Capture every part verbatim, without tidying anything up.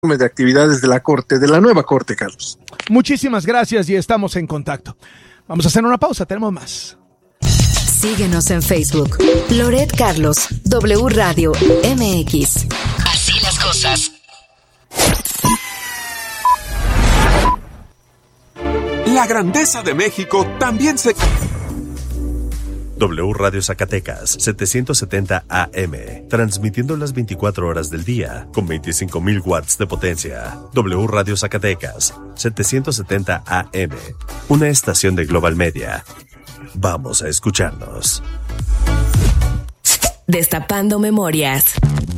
de actividades de la Corte, de la nueva Corte, Carlos. Muchísimas gracias y estamos en contacto. Vamos a hacer una pausa, tenemos más. Síguenos en Facebook. Loret Carlos, W Radio M X. Así las cosas. La grandeza de México también se... W Radio Zacatecas, setecientos setenta A M, transmitiendo las veinticuatro horas del día, con veinticinco mil watts de potencia. W Radio Zacatecas, setecientos setenta A M, una estación de Global Media. Vamos a escucharnos. Destapando Memorias.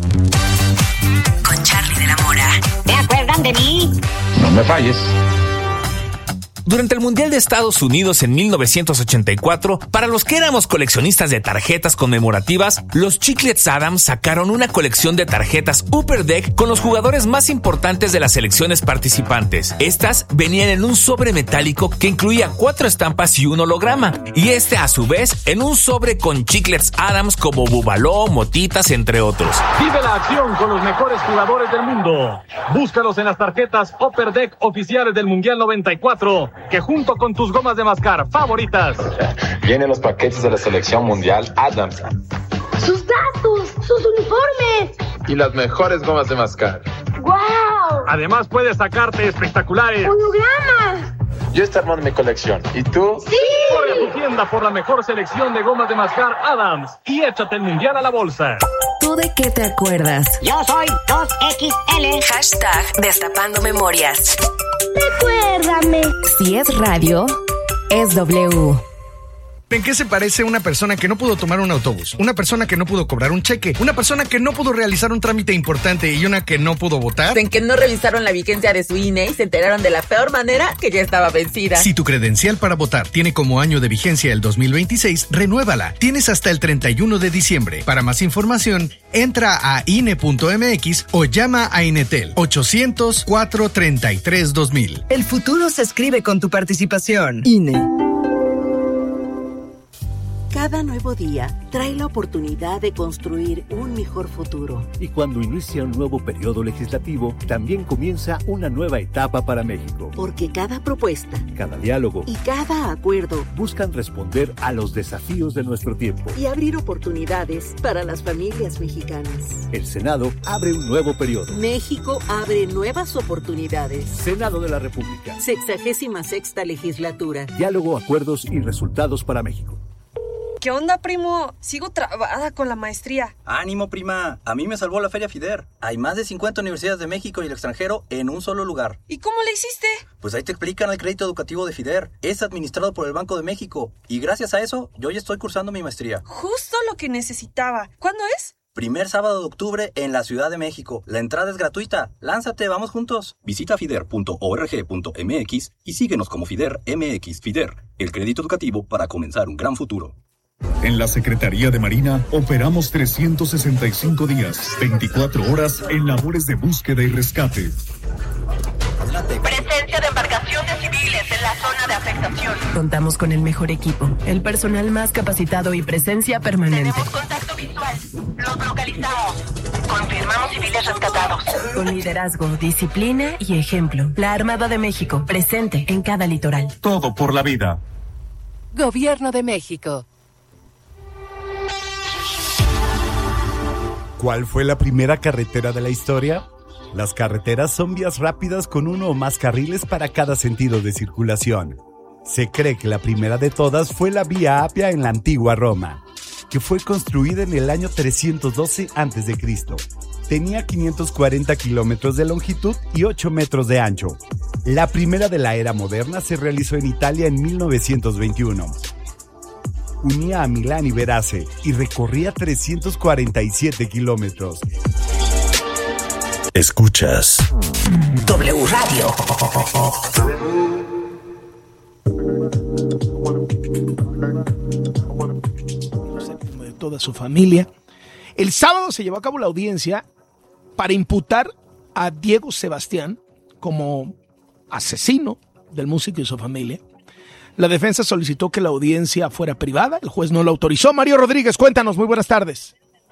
Con Charlie de la Mora. ¿Te acuerdan de mí? No me falles. Durante el Mundial de Estados Unidos en mil novecientos ochenta y cuatro, para los que éramos coleccionistas de tarjetas conmemorativas, los Chiclets Adams sacaron una colección de tarjetas Upper Deck con los jugadores más importantes de las selecciones participantes. Estas venían en un sobre metálico que incluía cuatro estampas y un holograma, y este a su vez en un sobre con Chiclets Adams como Bubaló, Motitas, entre otros. Vive la acción con los mejores jugadores del mundo. Búscalos en las tarjetas Upper Deck oficiales del Mundial noventa y cuatro. Que junto con tus gomas de mascar favoritas vienen los paquetes de la selección mundial Adams, sus datos, sus uniformes y las mejores gomas de mascar. ¡Wow! Además puedes sacarte espectaculares hologramas. Yo estoy armando mi colección. ¿Y tú? ¡Sí! Corre a tu tienda por la mejor selección de gomas de mascar Adams y échate el mundial a la bolsa. ¿Tú de qué te acuerdas? Yo soy dos equis ele. Hashtag Destapando Memorias. Recuérdame. Si es radio, es W. ¿En qué se parece una persona que no pudo tomar un autobús? Una persona que no pudo cobrar un cheque, una persona que no pudo realizar un trámite importante y una que no pudo votar. En que no revisaron la vigencia de su I N E y se enteraron de la peor manera que ya estaba vencida. Si tu credencial para votar tiene como año de vigencia el dos mil veintiséis, renuévala. Tienes hasta el treinta y uno de diciembre. Para más información, entra a I N E punto M X o llama a Inetel ochocientos, cuatrocientos treinta y tres, dos mil. El futuro se escribe con tu participación. I N E. Cada nuevo día trae la oportunidad de construir un mejor futuro. Y cuando inicia un nuevo periodo legislativo, también comienza una nueva etapa para México. Porque cada propuesta, cada diálogo y cada acuerdo buscan responder a los desafíos de nuestro tiempo y abrir oportunidades para las familias mexicanas. El Senado abre un nuevo periodo. México abre nuevas oportunidades. Senado de la República. Sexagésima sexta legislatura. Diálogo, acuerdos y resultados para México. ¿Qué onda, primo? Sigo trabada con la maestría. Ánimo, prima. A mí me salvó la Feria FIDER. Hay más de cincuenta universidades de México y el extranjero en un solo lugar. ¿Y cómo le hiciste? Pues ahí te explican el crédito educativo de FIDER. Es administrado por el Banco de México. Y gracias a eso, yo ya estoy cursando mi maestría. Justo lo que necesitaba. ¿Cuándo es? Primer sábado de octubre en la Ciudad de México. La entrada es gratuita. Lánzate, vamos juntos. Visita fider punto org punto m x y síguenos como FIDER M X. FIDER, el crédito educativo para comenzar un gran futuro. En la Secretaría de Marina operamos trescientos sesenta y cinco días, veinticuatro horas en labores de búsqueda y rescate. Presencia de embarcaciones civiles en la zona de afectación. Contamos con el mejor equipo, el personal más capacitado y presencia permanente. Tenemos contacto visual. Los localizamos. Confirmamos civiles rescatados. Con liderazgo, disciplina y ejemplo. La Armada de México, presente en cada litoral. Todo por la vida. Gobierno de México. ¿Cuál fue la primera carretera de la historia? Las carreteras son vías rápidas con uno o más carriles para cada sentido de circulación. Se cree que la primera de todas fue la Vía Apia en la antigua Roma, que fue construida en el año trescientos doce antes de Cristo. Tenía quinientos cuarenta kilómetros de longitud y ocho metros de ancho. La primera de la era moderna se realizó en Italia en mil novecientos veintiuno. Unía a Milán y Verace y recorría trescientos cuarenta y siete kilómetros. Escuchas W Radio. De toda su familia. El sábado se llevó a cabo la audiencia para imputar a Diego Sebastián como asesino del músico y su familia. La defensa solicitó que la audiencia fuera privada. El juez no lo autorizó. Mario Rodríguez, cuéntanos. Muy buenas tardes.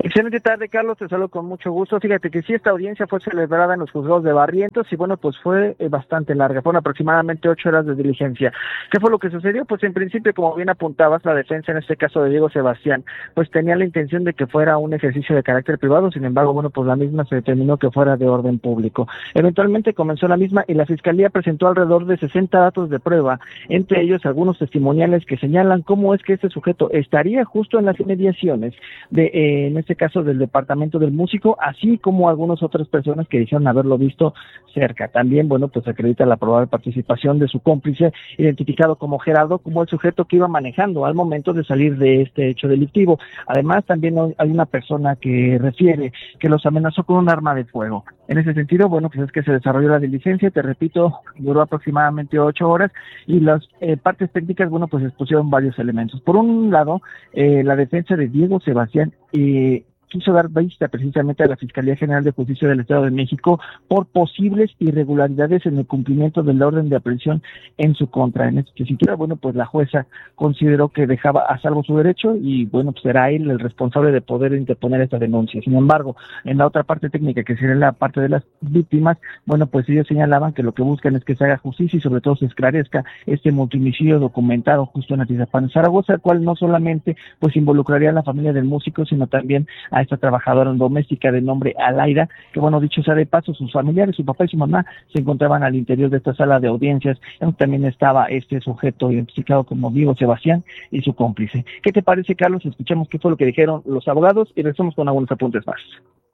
Excelente tarde, Carlos, te saludo con mucho gusto. Fíjate que sí, esta audiencia fue celebrada en los juzgados de Barrientos y bueno, pues fue eh, bastante larga, fueron aproximadamente ocho horas de diligencia. ¿Qué fue lo que sucedió? Pues en principio, como bien apuntabas, la defensa, en este caso de Diego Sebastián, pues tenía la intención de que fuera un ejercicio de carácter privado, sin embargo, bueno, pues la misma se determinó que fuera de orden público. Eventualmente comenzó la misma y la Fiscalía presentó alrededor de sesenta datos de prueba, entre ellos algunos testimoniales que señalan cómo es que este sujeto estaría justo en las inmediaciones de, eh, en este caso, del departamento del músico, así como algunas otras personas que dijeron haberlo visto cerca. También, bueno, pues acredita la probable participación de su cómplice, identificado como Gerardo, como el sujeto que iba manejando al momento de salir de este hecho delictivo. Además, también hay una persona que refiere que los amenazó con un arma de fuego. En ese sentido, bueno, pues es que se desarrolló la diligencia, te repito, duró aproximadamente ocho horas y las eh, partes técnicas, bueno, pues expusieron varios elementos. Por un lado, eh, la defensa de Diego Sebastián eh, quiso dar vista precisamente a la Fiscalía General de Justicia del Estado de México por posibles irregularidades en el cumplimiento del orden de aprehensión en su contra. En este sentido, bueno, pues la jueza consideró que dejaba a salvo su derecho y, bueno, pues será él el responsable de poder interponer esta denuncia. Sin embargo, en la otra parte técnica, que sería la parte de las víctimas, bueno, pues ellos señalaban que lo que buscan es que se haga justicia y sobre todo se esclarezca este multihomicidio documentado justo en Atizapán, Zaragoza, el cual no solamente pues involucraría a la familia del músico, sino también a esta trabajadora doméstica de nombre Alaira, que bueno, dicho sea de paso, sus familiares, su papá y su mamá se encontraban al interior de esta sala de audiencias, donde también estaba este sujeto identificado como Diego Sebastián y su cómplice. ¿Qué te parece, Carlos? Escuchamos qué fue lo que dijeron los abogados y regresamos con algunos apuntes más.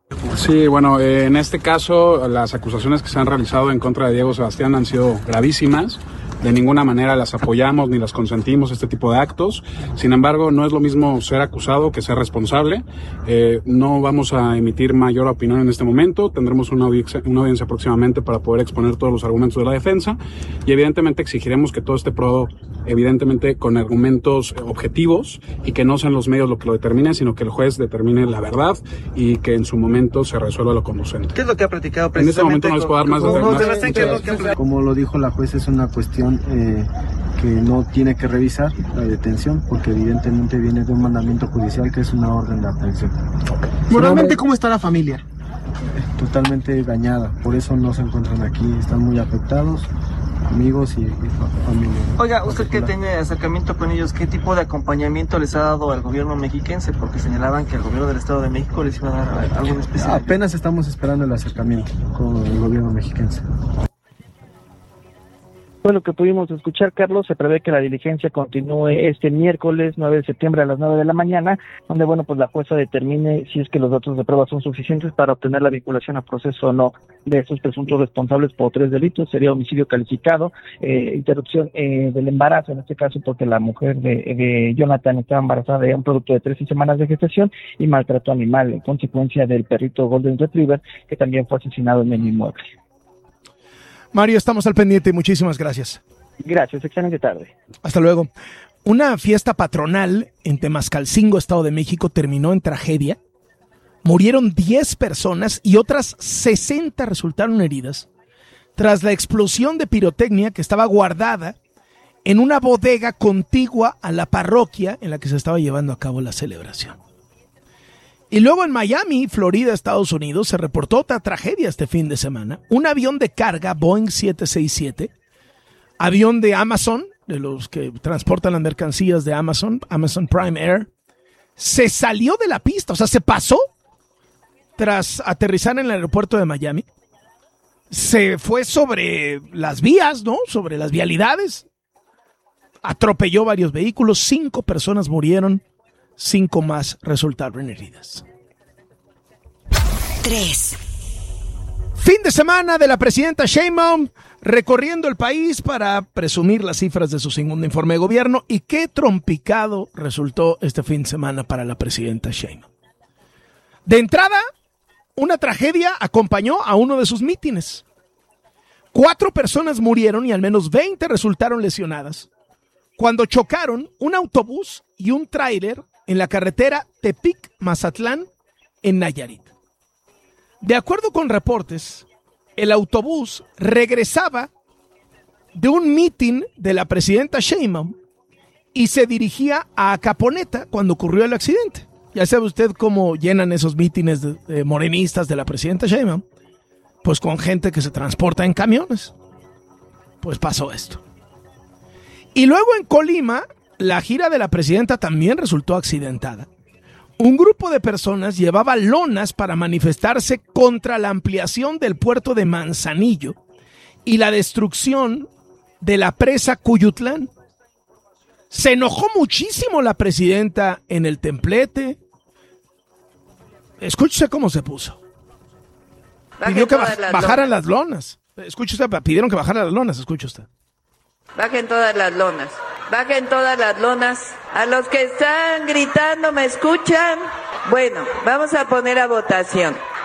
Sí, bueno, eh, en este caso las acusaciones que se han realizado en contra de Diego Sebastián han sido gravísimas. De ninguna manera las apoyamos ni las consentimos, este tipo de actos. Sin embargo, no es lo mismo ser acusado que ser responsable. Eh, no vamos a emitir mayor opinión en este momento. Tendremos una audiencia, una audiencia próximamente para poder exponer todos los argumentos de la defensa y evidentemente exigiremos que todo esté probado, evidentemente con argumentos objetivos y que no sean los medios lo que lo determinen, sino que el juez determine la verdad y que en su momento se resuelva lo conducente. ¿Qué es lo que ha platicado precisamente? En este momento no les puedo dar más detalles. Como lo dijo la juez, es una cuestión Eh, que no tiene que revisar la detención porque evidentemente viene de un mandamiento judicial que es una orden de aprehensión. Moralmente, ¿cómo está la familia? Totalmente dañada, por eso no se encuentran aquí, están muy afectados, amigos y, y familia. Oiga, usted que tiene acercamiento con ellos, ¿qué tipo de acompañamiento les ha dado al gobierno mexiquense? Porque señalaban que el gobierno del Estado de México les iba a dar algo en especial. Apenas estamos esperando el acercamiento con el gobierno mexiquense. Fue lo que pudimos escuchar, Carlos. Se prevé que la diligencia continúe este miércoles nueve de septiembre a las nueve de la mañana, donde, bueno, pues la jueza determine si es que los datos de prueba son suficientes para obtener la vinculación a proceso o no de estos presuntos responsables por tres delitos. Sería homicidio calificado, eh, interrupción eh, del embarazo, en este caso porque la mujer de, de Jonathan estaba embarazada de un producto de trece semanas de gestación, y maltrato animal en consecuencia del perrito Golden Retriever, que también fue asesinado en el inmueble. Mario, estamos al pendiente. Muchísimas gracias. Gracias, excelente tarde. Hasta luego. Una fiesta patronal en Temascalcingo, Estado de México, terminó en tragedia. Murieron diez personas y otras sesenta resultaron heridas tras la explosión de pirotecnia que estaba guardada en una bodega contigua a la parroquia en la que se estaba llevando a cabo la celebración. Y luego en Miami, Florida, Estados Unidos, se reportó otra tragedia este fin de semana. Un avión de carga Boeing siete sesenta y siete, avión de Amazon, de los que transportan las mercancías de Amazon, Amazon Prime Air, se salió de la pista, o sea, se pasó tras aterrizar en el aeropuerto de Miami. Se fue sobre las vías, ¿no? Sobre las vialidades. Atropelló varios vehículos, cinco personas murieron. Cinco más resultaron heridas. Tres. Fin de semana de la presidenta Sheinbaum recorriendo el país para presumir las cifras de su segundo informe de gobierno. Y qué trompicado resultó este fin de semana para la presidenta Sheinbaum. De entrada, una tragedia acompañó a uno de sus mítines. Cuatro personas murieron y al menos veinte resultaron lesionadas cuando chocaron un autobús y un tráiler en la carretera Tepic-Mazatlán, en Nayarit. De acuerdo con reportes, el autobús regresaba de un mitin de la presidenta Sheinbaum y se dirigía a Acaponeta cuando ocurrió el accidente. Ya sabe usted cómo llenan esos mítines de, de morenistas de la presidenta Sheinbaum. Pues con gente que se transporta en camiones. Pues pasó esto. Y luego en Colima, la gira de la presidenta también resultó accidentada. Un grupo de personas llevaba lonas para manifestarse contra la ampliación del puerto de Manzanillo y la destrucción de la presa Cuyutlán. Se enojó muchísimo la presidenta en el templete. Escúchese cómo se puso. Pidió que baj- bajaran las lonas. Escuche usted, pidieron que bajaran las lonas, escuche usted. Bajen todas las lonas. Bajen todas las lonas. A los que están gritando, ¿me escuchan? Bueno, vamos a poner a votación.